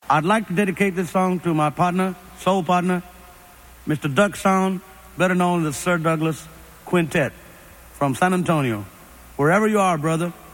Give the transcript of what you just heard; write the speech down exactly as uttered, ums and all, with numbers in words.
I'd like to dedicate this song to my partner, soul partner, Mister Duck Sound, better known as Sir Douglas Quintet from San Antonio. Wherever you are, brother,